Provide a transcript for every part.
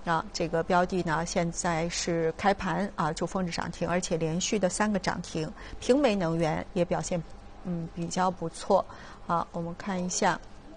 这个标的呢，现在是开盘就封着涨停，而且连续的3个涨停。平煤能源也表现比较不错。好，我们看一下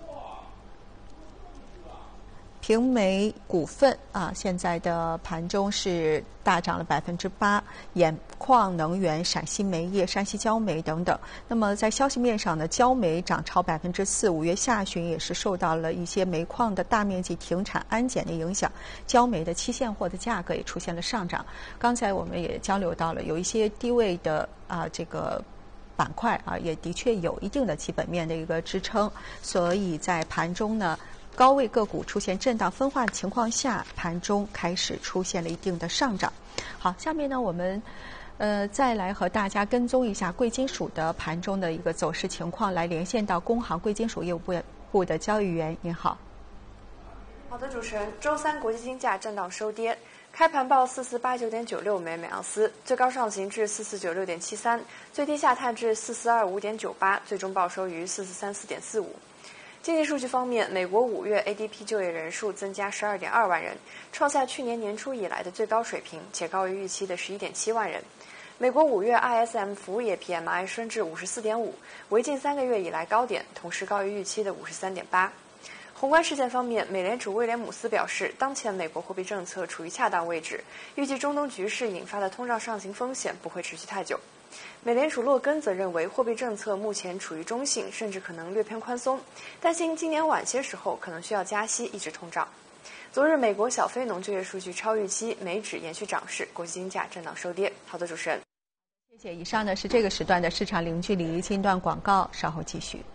平煤股份现在的盘中是大涨了8%，兖矿能源、陕西煤业、山西焦煤等等。那么在消息面上呢，焦煤涨超4%，5月下旬也是受到了一些煤矿的大面积停产安检的影响，焦煤的期现货的价格也出现了上涨。刚才我们也交流到了，有一些低位的这个板块也的确有一定的基本面的一个支撑，所以在盘中呢，高位个股出现震荡分化的情况下，盘中开始出现了一定的上涨。好，下面呢我们再来和大家跟踪一下贵金属的盘中的一个走势情况，来连线到工行贵金属业务部的交易员。您好。 好的，主持人，周三国际金价震荡收跌，开盘报4489.96每盎司，最高上行至4496.73，最低下探至4425.98，最终报收于4434.45。经济数据方面，美国5月 ADP 就业人数增加12.2万人，创下去年年初以来的最高水平，且高于预期的11.7万人。美国5月 ISM 服务业 PMI 升至54.5，为近3个月以来高点，同时高于预期的53.8。宏观事件方面，美联储威廉姆斯表示，当前美国货币政策处于恰当位置，预计中东局势引发的通胀上行风险不会持续太久。美联储洛根则认为，货币政策目前处于中性，甚至可能略偏宽松，担心今年晚些时候可能需要加息抑制通胀。昨日美国小非农就业数据超预期，美指延续涨势，国际金价震荡收跌。好的，主持人， 谢谢。以上呢是这个时段的市场零距离，进段广告，稍后继续。